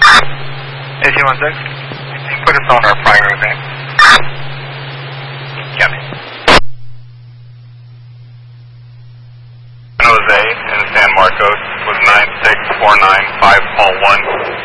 AC-16. Put us on our primary van. Copy. San Jose in San Marcos was 9649 5 Paul 1.